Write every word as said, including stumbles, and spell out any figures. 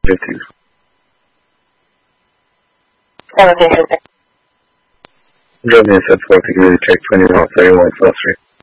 fifty. seven fifty. Driving in South Florida, community check twenty-one thirty-one South Street.